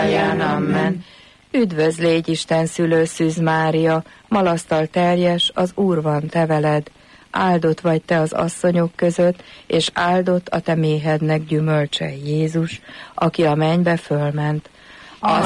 atyáján, amen. Üdvözl légy Isten szülő Szűz Mária, malasztal teljes, az Úr van te veled. Áldott vagy te az asszonyok között, és áldott a te méhednek gyümölcse, Jézus, aki a mennybe fölment.